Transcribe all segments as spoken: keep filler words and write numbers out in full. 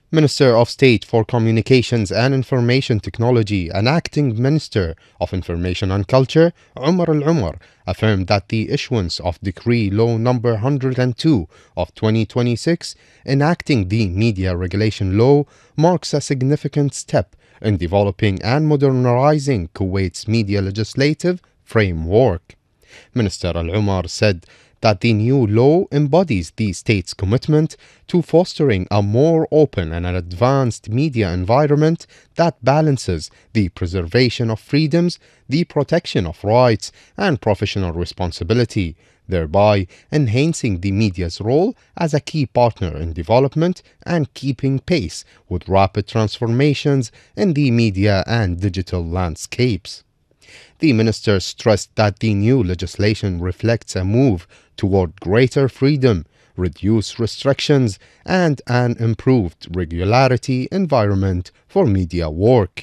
Minister of State for Communications and Information Technology and Acting Minister of Information and Culture, Omar Al-Omar, affirmed that the issuance of Decree Law number one hundred two of twenty twenty-six, enacting the Media Regulation Law, marks a significant step in developing and modernizing Kuwait's media legislative framework. Minister Al-Omar said that the new law embodies the state's commitment to fostering a more open and an advanced media environment that balances the preservation of freedoms, the protection of rights, and professional responsibility, thereby enhancing the media's role as a key partner in development and keeping pace with rapid transformations in the media and digital landscapes. The minister stressed that the new legislation reflects a move toward greater freedom, reduced restrictions, and an improved regularity environment for media work.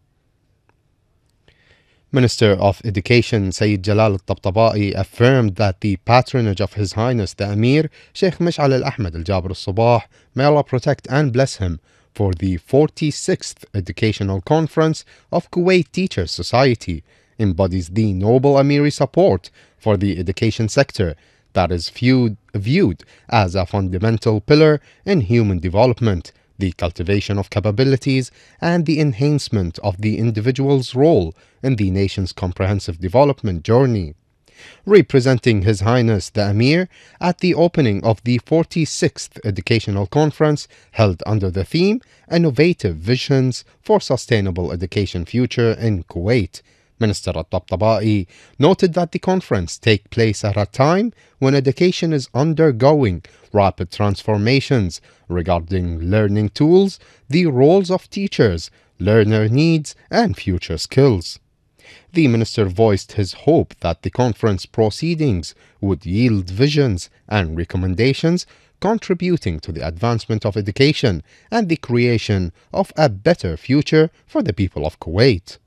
Minister of Education Sayyid Jalal Al-Tabtabai affirmed that the patronage of His Highness the Emir Sheikh Mish'al Al-Ahmed Al-Jaber Al-Sabah, may Allah protect and bless him, for the forty-sixth Educational Conference of Kuwait Teachers Society embodies the noble Amiri support for the education sector that is viewed, viewed as a fundamental pillar in human development, the cultivation of capabilities, and the enhancement of the individual's role in the nation's comprehensive development journey. Representing His Highness the Emir at the opening of the forty-sixth Educational Conference held under the theme Innovative Visions for Sustainable Education Future in Kuwait, Minister Al-Tabtabai noted that the conference takes place at a time when education is undergoing rapid transformations regarding learning tools, the roles of teachers, learner needs, and future skills. The minister voiced his hope that the conference proceedings would yield visions and recommendations contributing to the advancement of education and the creation of a better future for the people of Kuwait.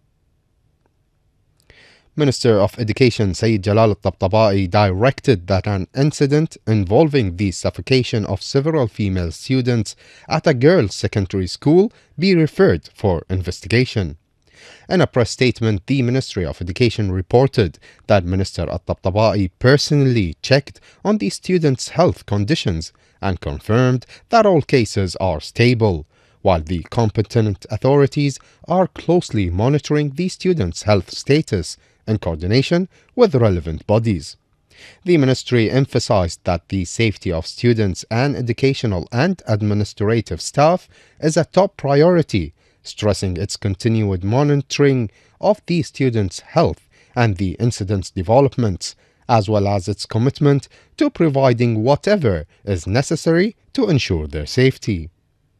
Minister of Education Sayyid Jalal Al-Tabtabai directed that an incident involving the suffocation of several female students at a girls' secondary school be referred for investigation. In a press statement, the Ministry of Education reported that Minister Al-Tabtabai personally checked on the students' health conditions and confirmed that all cases are stable, while the competent authorities are closely monitoring the students' health status in coordination with relevant bodies. The ministry emphasized that the safety of students and educational and administrative staff is a top priority, stressing its continued monitoring of the students' health and the incident's developments, as well as its commitment to providing whatever is necessary to ensure their safety.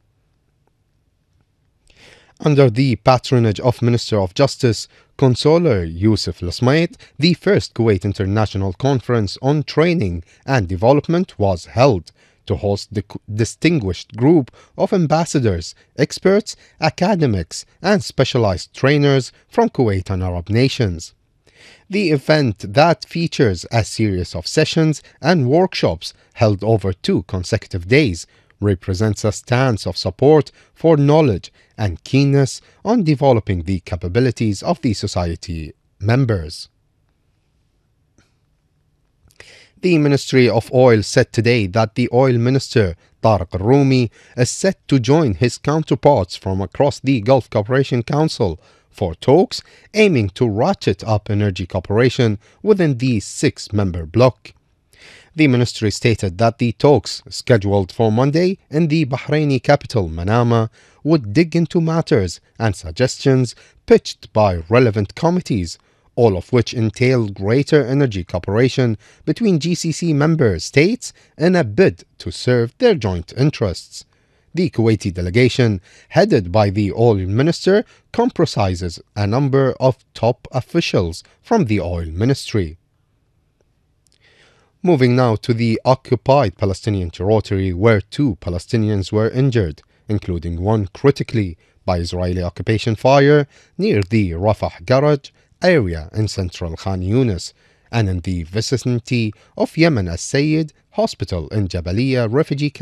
Under the patronage of Minister of Justice Consoler Yusuf Lasmait, the first Kuwait International Conference on Training and Development was held to host the distinguished group of ambassadors, experts, academics, and specialized trainers from Kuwait and Arab nations. The event, that features a series of sessions and workshops held over two consecutive days, represents a stance of support for knowledge and keenness on developing the capabilities of the society members. The Ministry of Oil said today that the Oil Minister Tariq Al-Rumi is set to join his counterparts from across the Gulf Cooperation Council for talks aiming to ratchet up energy cooperation within the six-member bloc. The ministry stated that the talks, scheduled for Monday in the Bahraini capital Manama, would dig into matters and suggestions pitched by relevant committees, all of which entail greater energy cooperation between G C C member states in a bid to serve their joint interests. The Kuwaiti delegation, headed by the oil minister, comprises a number of top officials from the oil ministry. Moving now to the occupied Palestinian territory, where two Palestinians were injured, including one critically by Israeli occupation fire near the Rafah Garage area in central Khan Yunis, and in the vicinity of Yemen As Sayed Hospital in Jabaliyah refugee